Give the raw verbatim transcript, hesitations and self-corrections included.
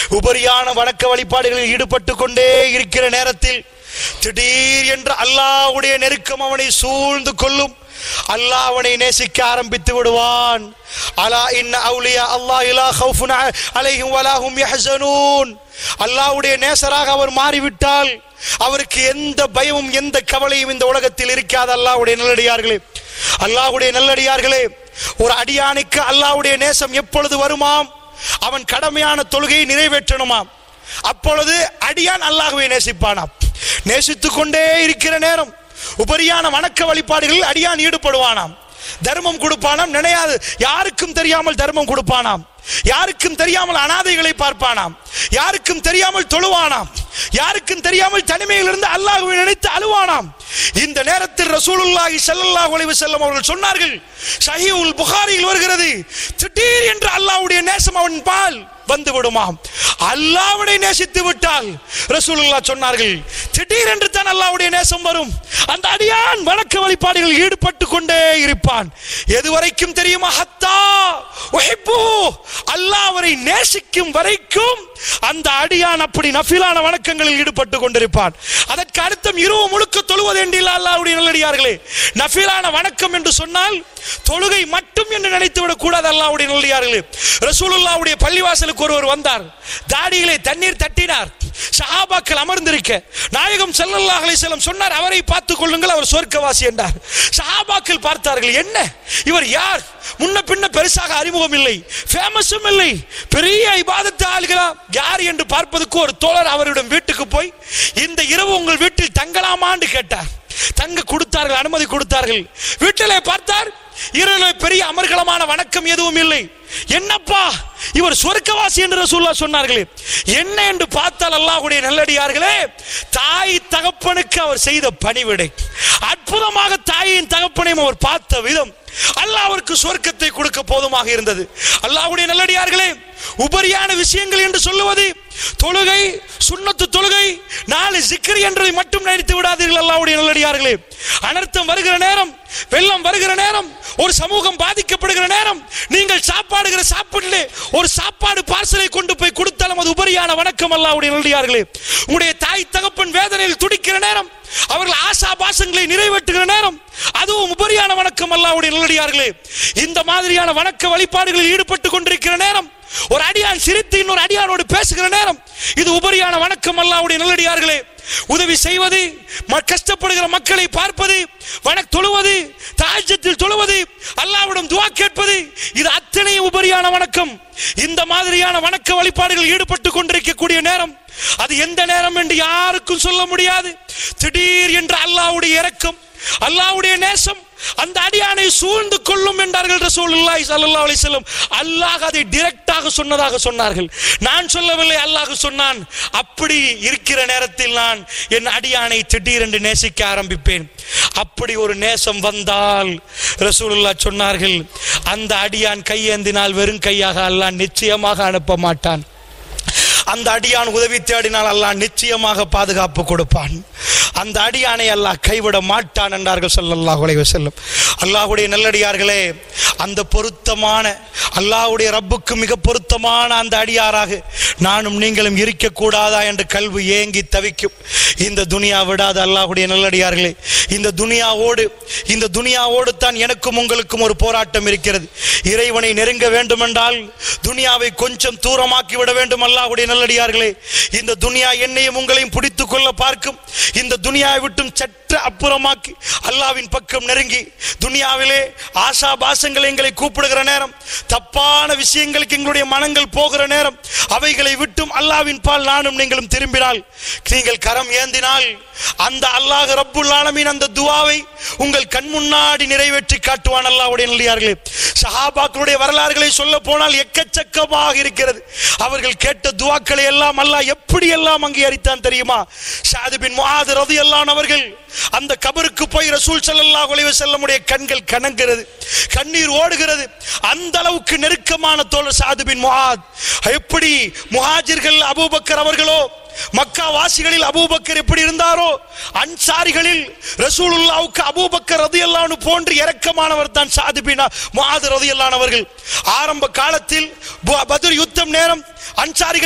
உபரியான வணக்க வழிபாடுகளில் ஈடுபட்டு கொண்டே இருக்கிற நேரத்தில் திடீர் என்று அல்லாஹ்வுடைய நெருக்கம் அவனை சூழ்ந்து கொள்ளும். அல்லாஹ் அவனை நேசிக்க ஆரம்பித்து விடுவான். அலா இன்ன அவுலியா அல்லாஹ் லா கௌஃபுன் அலைஹிம் வலா ஹும் யஹ்ஸனூன். அல்லாஹ்வுடைய நேசராக அவர் மாறிவிட்டால் அவருக்கு எந்த பயமும் எந்த கவலையும் இந்த உலகத்தில் இருக்காது. அல்லாஹ்வுடைய நல்லடியார்களே, அல்லாஹ்வுடைய நல்லடியார்களே, ஒரு அடியானுக்கு அல்லாஹ்வுடைய நேசம் எப்பொழுது வருமாம்? அவன் கடமையான தொழுகையை நிறைவேற்றணுமாம். அப்பொழுது அடியான் அல்லாஹ்வை நேசிப்பானாம். நேசித்துக் கொண்டே இருக்கிற நேரம் உபரியான வணக்க வழிபாடுகளில் அடியான் ஈடுபடுவானாம். தர்மம் கொடுப்பானாம், நினையாது யாருக்கும் தெரியாமல் தர்மம் கொடுப்பானாம். யாருக்கும் தெரியாமல் அனாதைகளை பார்ப்பானாம். யாருக்கும் தெரியாமல் தொழுவானாம். யாருக்கும் தெரியாமல் தனிமையிலிருந்து அல்லாஹ்வை நினைத்து அழுவானாம். இந்த நேரத்தில் ரசூலுல்லாஹி ஸல்லல்லாஹு அலைஹி வஸல்லம் அவர்கள் சொன்னார்கள், ஸஹீஹுல் புகாரியில் வருகிறது, திடீர் என்று அல்லாஹ்வுடைய நேசம் அவன் பால் வந்து விடுமாம். அல்லாஹ்வை நேசித்து விட்டால் ரசூலுல்லாஹ் சொன்னார்கள், திடீர் என்று தான் அல்லாஹ்வுடைய நேசம் வரும். அந்த அடியான் வணக்க வழிபாடுகளில் ஈடுபட்டு கொண்டே இருப்பான். எதுவரைக்கும் தெரியுமா? ஹத்தா உஹிப்பு, அல்லாஹ் அவரை நேசிக்கும் வரைக்கும் அந்த அடியான் அப்படி நஃபிலான வணக்கங்களில் ஈடுபட்டு கொண்டிருப்பான். அதற்கு அர்த்தம் இரவு முழுக்க தொழுவது என்றில்லை. அல்லாஹ்வுடைய நல்லடியார்களே, நஃபிலான வணக்கம் என்று சொன்னால் தொழுகை மட்டும் என்று நினைத்து விடக் கூடாது. அல்லாஹ்வுடைய நல்லடியார்களே, ரசூலுல்லாஹ்வுடைய பள்ளிவாசலுக்கு ஒருவர் வந்தார். தாடியிலே தண்ணீர் தட்டினார். சஹாபாக்கள் அமர்ந்திருக்க நாயகம் ஸல்லல்லாஹு அலைஹி வஸல்லம் சொன்னார், அவரை பார்த்துக் கொள்ளுங்கள், அவர் சொர்க்கவாசி என்றார். சஹாபாக்கள் பார்த்தார்கள், என்ன இவர் யார்? முன்ன பின்ன பெருசாக அறிமுகம் இல்லை, ஃபேமஸும் இல்லை, பெரிய இபாதத்து ஆளுகளா யார் என்று பார்ப்பதற்கு ஒரு தோழர் அவரிடம் வீட்டுக்கு போய், இந்த இரவு உங்கள் வீட்டில் தங்கலாமான்னு கேட்டார். தங்க கொடுத்தார்கள், அனுமதி கொடுத்தார்கள். வீட்டிலே பார்த்தார், இரவு பெரிய அமர்கலமான வணக்கம் எதுவும் இல்லை. என்னப்பா இவர் சொர்க்கவாசி என்று ரசூலுல்லாஹ் சொன்னார்களே, என்ன என்று பார்த்தால் அல்லாஹ்வுடைய நல்லடியார்களே, தாய் தகப்பனுக்கு அவர் செய்த பணிவிடை, அற்புதமாக தாயின் தகப்பனையும் அவர் பார்த்த விதம் அல்லாஹ் அவருக்கு சொர்க்கத்தை கொடுக்க போதுமாக இருந்தது. அல்லாஹ்வுடைய நல்லடியார்களே, உபரியான விஷயங்கள் என்று சொல்லுவது தொழுகை, சுன்னத்து தொழுகை, நாலு ஜிக்ர் என்றதை மட்டும் நினைத்து விடாதீர்கள். அல்லாஹ்வுடைய நல்லடியார்களே, அனர்த்தம் வருகிற நேரம், வெள்ளம் வருகிற நேரம், ஒரு சமூகம் பாதிக்கப்படுகிற நேரம், நீங்கள் சாப்பாடுகிற சாப்பாட்டிலே ஒரு சாப்பாடு பார்சலை கொண்டு போய் கொடுத்தாலும் அது உபரியான வணக்கம். அல்லாஹ்வுடைய நல்லடியார்களே, உங்களுடைய தாய் தகப்பன் வேதனையில் துடிக்கிற நேரம், அவர்கள் ஆசா பாசங்களை நிறைவேற்றுகிற நேரம், அதுவும் உபரியான வணக்கம். அல்லாஹ்வுடைய நல்லடியார்களே, இந்த மாதிரியான வணக்க வழிபாடுகளில் ஈடுபட்டு கொண்டிருக்கிற நேரம், ஒரு அடியான் சிரித்து இன்னொரு அடியானோடு பேசுகிற நேரம், இது உபரியான வணக்கம். அல்லாஹ்வுடைய நல்லடியார்களே, உதவி செய்வது, கஷ்டப்படுகிற மக்களை பார்ப்பது, வணக்க தொழுவது, தஹஜ்ஜுதில் தொழுவது, அல்லாஹ்விடம் துஆ கேட்பது, இது அத்தனை உபரியான வணக்கம். இந்த மாதிரியான வணக்க வழிபாடுகளில் ஈடுபட்டு கொண்டிருக்கக்கூடிய நேரம், அது எந்த நேரம் என்று யாருக்கும் சொல்ல முடியாது. திடீர் என்று அல்லாஹ்வுடைய இரக்கம், அல்லாஹ்வுடைய நேசம் அந்த அடியானை சூழ்ந்து கொள்ளும் என்றார்கள் ரசூலுல்லாஹி ஸல்லல்லாஹு அலைஹி வஸல்லம். அல்லாஹ் அதை டைரக்டாக சொன்னதாக சொன்னார்கள், நான் சொல்லவில்லை, அல்லாஹ் சொன்னான். அப்படி இருக்கிற நேரத்தில் நான் என் அடியானை திடீரென்று நேசிக்க ஆரம்பிப்பேன். அப்படி ஒரு நேசம் வந்தால் ரசூலுல்லாஹ் சொன்னார்கள், அந்த அடியான் கையேந்தினால் வெறும் கையாக அல்லாஹ் நிச்சயமாக அனுப்ப மாட்டான். அந்த அடியான் உதவி தேடினால் அல்லாஹ் நிச்சயமாக பாதுகாப்பு கொடுப்பான். அந்த அடியானை அல்லாஹ் கைவிட மாட்டான் என்றார்கள் ஸல்லல்லாஹு அலைஹி வஸல்லம். அல்லாஹ்வுடைய நல்லடியார்களே, அந்த பொருத்தமான அல்லாஹ்வுடைய ரப்புக்கு மிக பொருத்தமான அந்த அடியாராக நானும் நீங்களும் இருக்கக்கூடாதா என்று கல்வி ஏங்கி தவிக்கும். இந்த துனியா விடாத அல்லாஹ்வுடைய நல்லடியார்களே, இந்த துனியாவோடு இந்த துனியாவோடு தான் எனக்கும் உங்களுக்கும் ஒரு போராட்டம் இருக்கிறது. இறைவனை நெருங்க வேண்டும் என்றால் துனியாவை கொஞ்சம் தூரமாக்கி விட வேண்டும். அல்லாஹ்வுடைய நல்லடியார்களே, இந்த துனியா என்னையும் உங்களையும் பிடித்துக் கொள்ள பார்க்கும். இந்த துனியாவை விட்டும் சற்று அப்புறமாக்கி அல்லாஹ்வின் பக்கம் நெருங்கி, துனியாவிலே ஆசா பாசங்கள் எங்களை கூப்பிடுகிற நேரம், தப்பான விஷயங்களுக்கு எங்களுடைய மனங்கள் போகிற நேரம், அவைகளை விட்டும் அல்லாஹ்வின் பால் நானும் நீங்களும் திரும்பினால், நீங்கள் கரம் ஏந்தினால் அந்த அல்லாஹ் ரப்புல் ஆலமீன் அந்த துஆவை உங்கள் கண் முன்னாடி நிறைவேற்றி காட்டுவான். அல்லாஹ்வுடைய நல்லடியார்களே, சஹாபாக்களுடைய வரலாறுகளை சொல்ல போனால் எக்கச்சக்கமாக இருக்கிறது. அவர்கள் கேட்ட துஆக்களை எல்லாம் அல்லாஹ் எப்படி எல்லாம் அங்கீகரித்தான் தெரியுமா? ஸஅத் பின் முஆத் ரலியல்லாஹு அன்ஹு அவர்கள் அந்த கபருக்கு போய் ரசூல் ஸல்லல்லாஹு அலைஹி வஸல்லம் உடைய கண்கள் கனங்கிறது, கண்ணீர் ஓடுகிறது. அந்த அளவுக்கு நெருக்கமான தோழர் ஸஅத் பின் முஆத். எப்படி முஹாஜிர்கள் அபூபக்கர் அவர்களோ, மக்கா வாசிகளில் அபூபக்கர் எப்படி இருந்தாரோ, அன்சாரிகளில் ரசூலுல்லாஹ்வுக்கு அபூபக்கர் ரலியல்லாஹு அன்ஹு போன்று இரக்கமானவர் தான் ஸஅத் பின் முஆத் ரலியல்லாஹு அன்ஹு அவர்கள். ஆரம்ப காலத்தில் பத்ர் யுத்தம் நேரம் அன்சாரிகள்